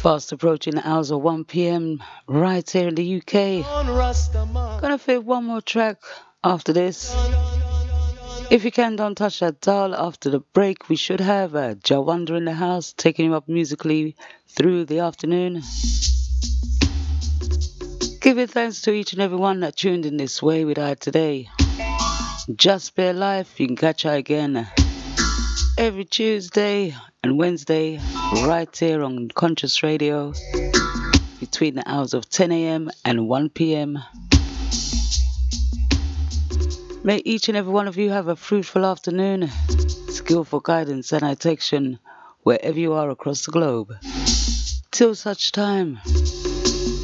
Fast approaching the hours of 1 p.m. right here in the UK. Gonna fit one more track after this. If you can, don't touch that dial. After the break, we should have Jawanda in the house, taking you up musically through the afternoon. Giving thanks to each and every one that tuned in this way with I today. Just Bare Life, you can catch her again every Tuesday and Wednesday right here on Conscious Radio between the hours of 10 a.m. and 1 p.m. May each and every one of you have a fruitful afternoon, skillful guidance and protection wherever you are across the globe. Till such time,